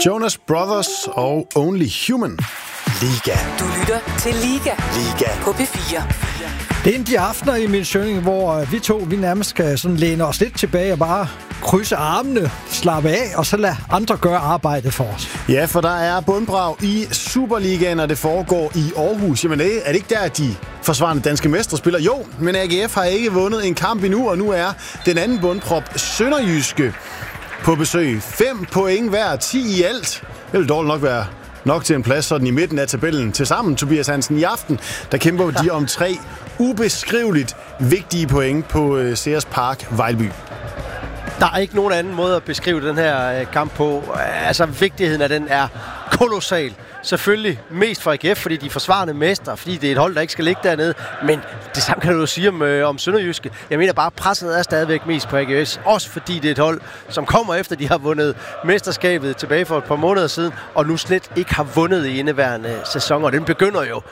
Jonas Brothers og Only Human. Liga. Du lytter til Liga. Liga. På P4. Det er en af de aftener i min søgning, hvor vi nærmest skal sådan læne os lidt tilbage og bare krydse armene, slappe af, og så lade andre gøre arbejdet for os. Ja, for der er bundbrag i Superligaen, og det foregår i Aarhus. Jamen, er det ikke der, de forsvarende danske mestre spiller? Jo, men AGF har ikke vundet en kamp endnu, og nu er den anden bundprop Sønderjyske på besøg. 5 point hver, 10 i alt. Det vil dårligt nok være nok til en plads sådan i midten af tabellen. Tilsammen, Tobias Hansen, i aften, der kæmper de om 3 ubeskriveligt vigtige point på Sears Park, Vejlby. Der er ikke nogen anden måde at beskrive den her kamp på. Altså, vigtigheden af den er kolossal. Selvfølgelig mest for AGF, fordi de er forsvarende mestre, fordi det er et hold, der ikke skal ligge dernede. Men det samme kan du jo sige om Sønderjyske. Jeg mener bare, presset er stadigvæk mest på AGF. Også fordi det er et hold, som kommer efter, de har vundet mesterskabet tilbage for et par måneder siden, og nu slet ikke har vundet i indeværende sæson. Og den begynder jo,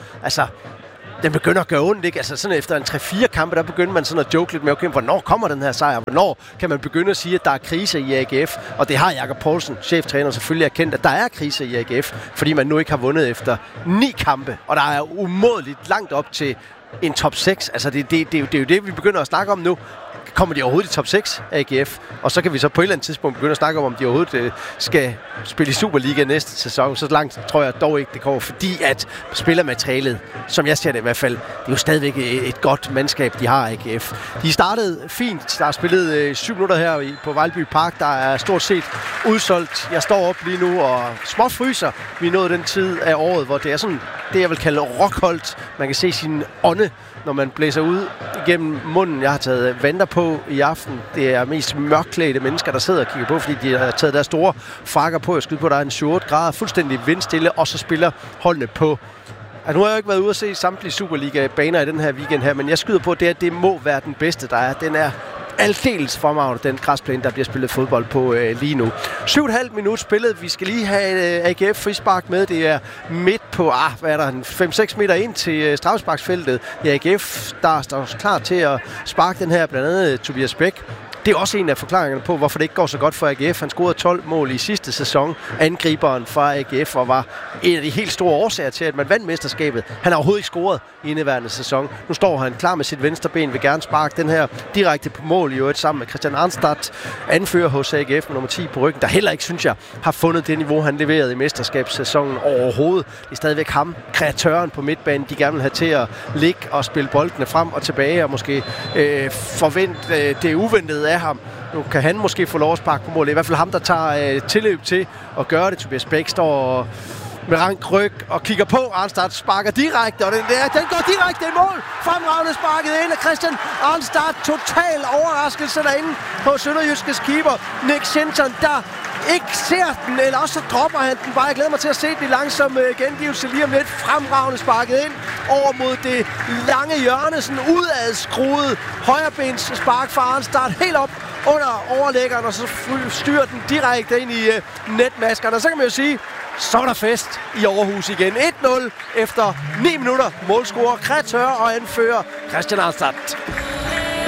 den begynder at gøre ondt, ikke? Altså sådan efter en 3-4 kampe, der begynder man sådan at joke lidt med, okay, hvornår kommer den her sejr? Hvornår kan man begynde at sige, at der er krise i AGF? Og det har Jakob Poulsen, cheftræner, selvfølgelig erkendt, at der er krise i AGF, fordi man nu ikke har vundet efter 9 kampe. Og der er umådeligt langt op til en top 6. Altså det er jo det, vi begynder at snakke om nu. Kommer de overhovedet i top 6 AGF? Og så kan vi så på et eller andet tidspunkt begynde at snakke om de overhovedet skal spille i Superliga næste sæson. Så langt tror jeg dog ikke, det går, fordi at spillermaterialet, som jeg ser det i hvert fald, det er jo stadigvæk et godt mandskab, de har AGF. De startede fint. Der er spillet 7 minutter her på Vejlby Park. Der er stort set udsolgt. Jeg står op lige nu og småfryser. Vi er nået den tid af året, hvor det er sådan, det jeg vil kalde rockholdt. Man kan se sin ånde, når man blæser ud igennem munden. Jeg har taget vanter på i aften. Det er mest mørkklædte mennesker, der sidder og kigger på, fordi de har taget deres store frakker på. Jeg skyder på, der er en 28 grader, fuldstændig vindstille, og så spiller holdene på. Nu har jeg jo ikke været ude at se samtlige Superliga-baner i den her weekend her, men jeg skyder på, at det må være den bedste, der er. Den er aldeles fremragende, den græsplæne, der bliver spillet fodbold på lige nu. 7,5 minutter spillet. Vi skal lige have AGF frispark med. Det er midt på, 5-6 meter ind til straffesparksfeltet. Det er AGF, der står klar til at sparke den her, blandt andet Tobias Bæk. Det er også en af forklaringerne på, hvorfor det ikke går så godt for AGF. Han scorede 12 mål i sidste sæson. Angriberen fra AGF og var en af de helt store årsager til, at man vandt mesterskabet. Han har overhovedet ikke scoret i indeværende sæson. Nu står han klar med sit venstre ben, vil gerne sparke den her direkte på mål i øvrigt sammen med Christian Arnstad, anfører hos AGF med nummer 10 på ryggen, der heller ikke, synes jeg, har fundet det niveau, han leverede i mesterskabssæsonen overhovedet. Det er stadigvæk ham, kreatøren på midtbanen, de gerne vil have til at ligge og spille boldene frem og tilbage og måske forvente det uventede af ham. Nu kan han måske få lov at sparke på mål. Det er i hvert fald ham, der tager tilløb til at gøre det. Tobias Bæk står med rank ryg og kigger på. Arnstad sparker direkte, og den går direkte i mål. Fremragende sparket ind af Christian Arnstad. Total overraskelse derinde på Sønderjyskes keeper Nick Sinton, der ikke ser den, eller også så dropper han den bare. Jeg glæder mig til at se den i langsom gengivelse lige om lidt. Fremragende sparket ind over mod det lange hjørne, sådan udadskruet højrebens spark fra Arnstad helt op under overlæggeren, og så styrer den direkte ind i netmaskerne. Og så kan man jo sige, så er der fest i Aarhus igen. 1-0 efter 9 minutter. Målscorer, kreatør og anfører Christian Arnstad.